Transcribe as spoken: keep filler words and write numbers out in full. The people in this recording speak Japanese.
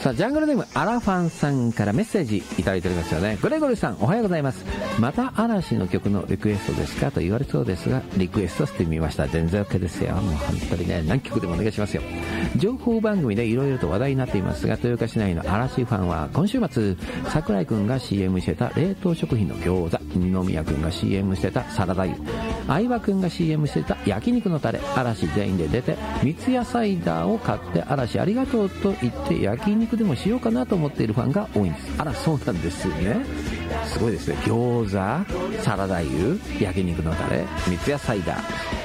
さあジャングルネームアラファンさんからメッセージいただいておりますよね。グレゴリーさんおはようございます。また嵐の曲のリクエストですかと言われそうですが、リクエストしてみました。全然 OK ですよ。もう本当にね、何曲でもお願いしますよ。情報番組でいろいろと話題になっていますが、豊岡市内の嵐ファンは今週末、桜井くんが シーエム してた冷凍食品の餃子、二宮くんが シーエム してたサラダ油、相葉くんが シーエム してた焼肉のタレ、嵐全員で出て三ツ矢サイダーを買って嵐ありがとうと言って焼肉でもしようかなと思っているファンが多いんです。あら、そうなんですね。すごいですね。餃子、サラダ油、焼肉のタレ、三ツ矢サイダー。